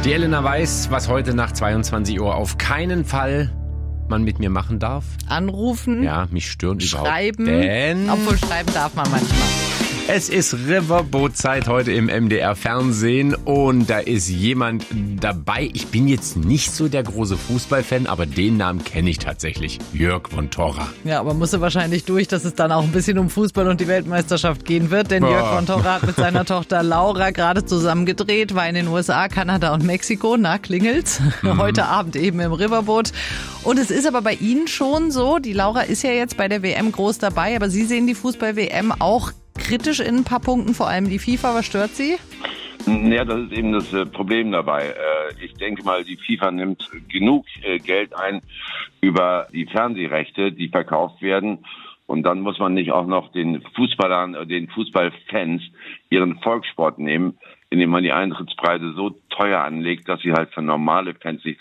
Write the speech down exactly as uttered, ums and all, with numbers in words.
Die Elena weiß, was heute nach zweiundzwanzig Uhr auf keinen Fall man mit mir machen darf. Anrufen. Ja, mich stören schreiben, überhaupt. Denn obwohl schreiben darf man manchmal. Es ist Riverboat-Zeit heute im M D R-Fernsehen und da ist jemand dabei. Ich bin jetzt nicht so der große Fußballfan, aber den Namen kenne ich tatsächlich. Jörg von Torra. Ja, aber musste wahrscheinlich durch, dass es dann auch ein bisschen um Fußball und die Weltmeisterschaft gehen wird, denn Boah. Jörg von Torra hat mit seiner Tochter Laura gerade zusammen gedreht, war in den U S A, Kanada und Mexiko. Na, klingelt's? Mhm. Heute Abend eben im Riverboat. Und es ist aber bei Ihnen schon so, die Laura ist ja jetzt bei der W M groß dabei, aber Sie sehen die Fußball-W M auch kritisch in ein paar Punkten, vor allem die FIFA. Was stört Sie? Ja, das ist eben das Problem dabei. Ich denke mal, die FIFA nimmt genug Geld ein über die Fernsehrechte, die verkauft werden. Und dann muss man nicht auch noch den Fußballern, den Fußballfans ihren Volkssport nehmen, indem man die Eintrittspreise so teuer anlegt, dass sie halt für normale Fans nicht